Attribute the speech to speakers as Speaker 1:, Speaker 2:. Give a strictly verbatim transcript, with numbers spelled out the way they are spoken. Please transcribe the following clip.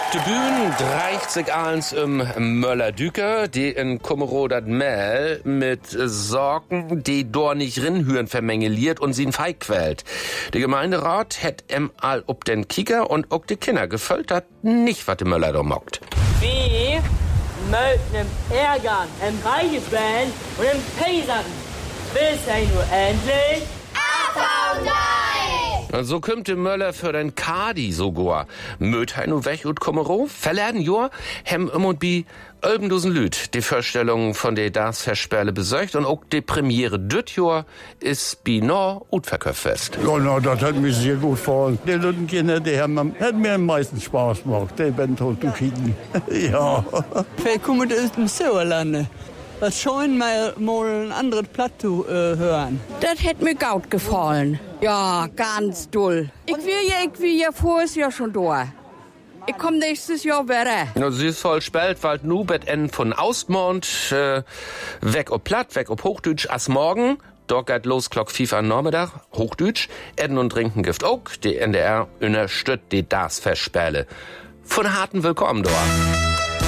Speaker 1: de Bühn dreicht sich eins im Möller-Düker, die in Kummero dat Mehl mit Sorgen, die dor nicht rinhüren vermengeliert und sie ihn feig quält. Der Gemeinderat hätt em all ob den Kicker und ob die Kinder gefällt hat nicht, wat de Möller da mockt.
Speaker 2: Wie möchten im Ärgern, im Reichesband und im Pesern. Willst du nur endlich?
Speaker 3: Abhauen
Speaker 1: Und so kümmt de Möller für den Kadi sogar. Möt hij nu weg ut Kummero? Verlerden Jor hem im und bi Ölbendusen Lüt. Die Vorstellung von der das Versperle besöcht und auch die Premiere düt Jor ist bi no ut verköpft fest.
Speaker 4: Ja, na, das hat mir sehr gut gefallen. Die Lütten Kinder, die haben, hat mir am meisten Spaß gemacht. Die werden toll zu kicken. Ja.
Speaker 5: Wir kommen aus dem Sauerlande. Was schon mal, mal ein anderes Platt zu äh, hören.
Speaker 6: Das hätte mir gut gefallen. Ja, ganz doll. Ich will ja, ich will ja voriges Jahr schon da. Ich komm nächstes Jahr wieder.
Speaker 1: Ja, sie ist voll spelt, weil nu bet en von Austmond, äh, weg ob Platt, weg ob Hochdeutsch, as morgen. Dort geht los Glock fünf am Nachmittag, Hochdeutsch. Essen und Trinken Gift auch. Die N D R unterstützt die das Versperle. Von harten Willkommen dort.